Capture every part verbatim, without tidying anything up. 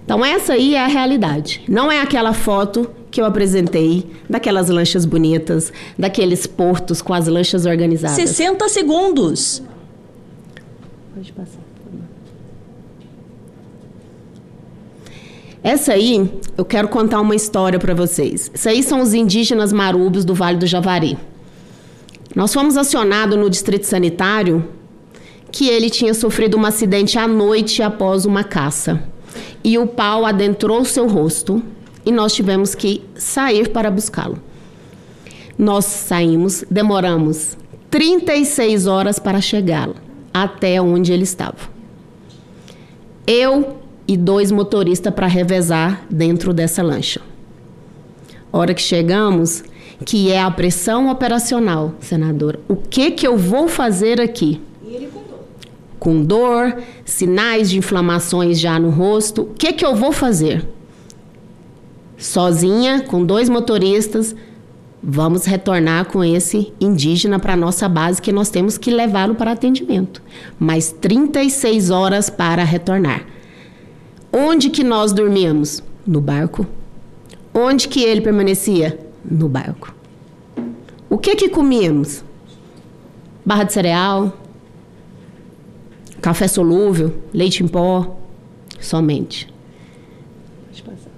Então, essa aí é a realidade. Não é aquela foto que eu apresentei daquelas lanchas bonitas, daqueles portos com as lanchas organizadas. sessenta segundos. Pode passar. Essa aí, eu quero contar uma história para vocês. Isso aí são os indígenas marubos do Vale do Javari. Nós fomos acionados no distrito sanitário que ele tinha sofrido um acidente à noite após uma caça. E o pau adentrou o seu rosto e nós tivemos que sair para buscá-lo. Nós saímos, demoramos trinta e seis horas para chegá-lo até onde ele estava. Eu e dois motoristas para revezar dentro dessa lancha. Hora que chegamos, que é a pressão operacional, senadora. O que que eu vou fazer aqui? E ele contou. Com dor, sinais de inflamações já no rosto. O que que eu vou fazer? Sozinha, com dois motoristas, vamos retornar com esse indígena para a nossa base, que nós temos que levá-lo para atendimento. Mais trinta e seis horas para retornar. Onde que nós dormíamos? No barco. Onde que ele permanecia? No barco. O que que comíamos? Barra de cereal, café solúvel, leite em pó, somente. Deixa eu passar.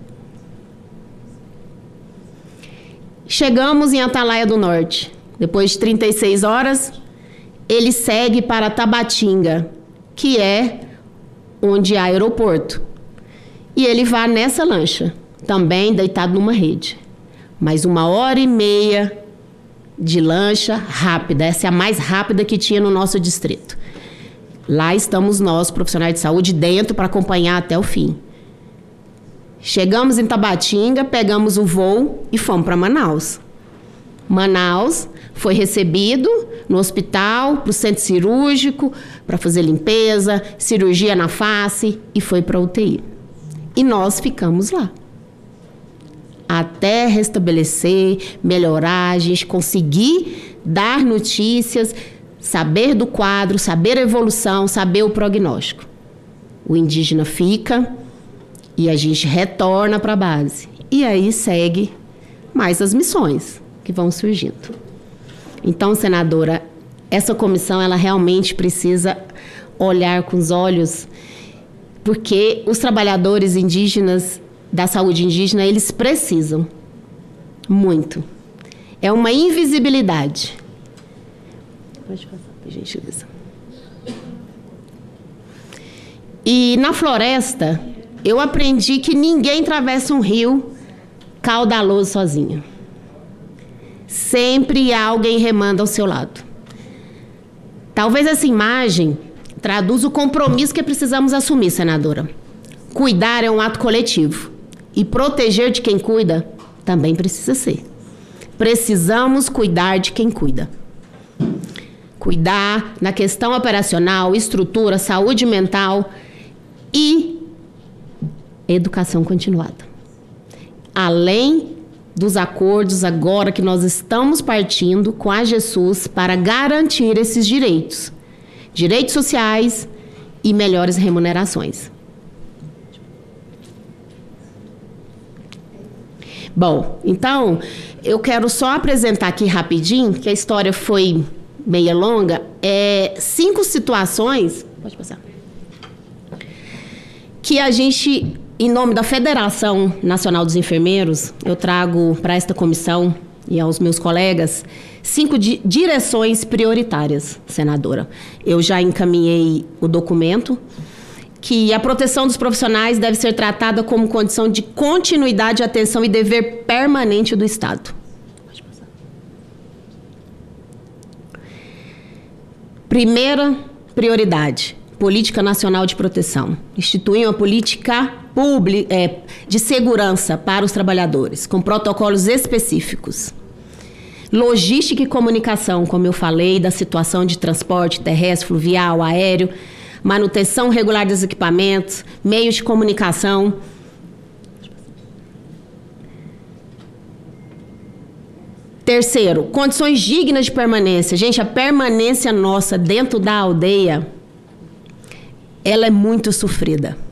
Chegamos em Atalaia do Norte. Depois de trinta e seis horas, ele segue para Tabatinga, que é onde há aeroporto. E ele vai nessa lancha, também deitado numa rede. Mais uma hora e meia de lancha rápida. Essa é a mais rápida que tinha no nosso distrito. Lá estamos nós, profissionais de saúde, dentro para acompanhar até o fim. Chegamos em Tabatinga, pegamos o voo e fomos para Manaus. Manaus foi recebido no hospital, para o centro cirúrgico, para fazer limpeza, cirurgia na face e foi para a U T I. E nós ficamos lá. Até restabelecer, melhorar, a gente conseguir dar notícias, saber do quadro, saber a evolução, saber o prognóstico. O indígena fica e a gente retorna para a base. E aí segue mais as missões que vão surgindo. Então, senadora, essa comissão ela realmente precisa olhar com os olhos, porque os trabalhadores indígenas, da saúde indígena, eles precisam muito. É uma invisibilidade. Pode passar, por gentileza. E na floresta, eu aprendi que ninguém atravessa um rio caudaloso sozinho. Sempre há alguém remando ao seu lado. Talvez essa imagem traduza o compromisso que precisamos assumir, senadora. Cuidar é um ato coletivo. E proteger de quem cuida também precisa ser. Precisamos cuidar de quem cuida. Cuidar na questão operacional, estrutura, saúde mental e educação continuada. Além dos acordos agora que nós estamos partindo com a GESUS para garantir esses direitos. Direitos sociais e melhores remunerações. Bom, então, eu quero só apresentar aqui rapidinho, que a história foi meia longa, é, cinco situações, pode passar, que a gente, em nome da Federação Nacional dos Enfermeiros, eu trago para esta comissão e aos meus colegas cinco di- direções prioritárias, senadora. Eu já encaminhei o documento, que a proteção dos profissionais deve ser tratada como condição de continuidade, atenção e dever permanente do Estado. Pode passar. Primeira prioridade, Política Nacional de Proteção. Instituir uma política pública, é, de segurança para os trabalhadores, com protocolos específicos. Logística e comunicação, como eu falei, da situação de transporte terrestre, fluvial, aéreo, manutenção regular dos equipamentos, meios de comunicação. Terceiro, condições dignas de permanência. Gente, a permanência nossa dentro da aldeia, ela é muito sofrida.